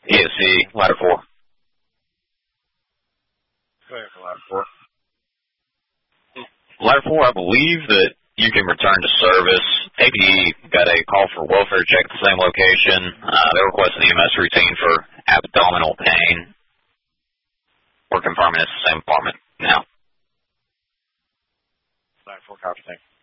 ESC, ladder 4. Go ahead for ladder 4. Ladder 4, I believe that you can return to service. APE got a call for welfare check at the same location. They requested an EMS routine for abdominal pain. We're confirming it's the same apartment now. Ladder 4, copy, thank you.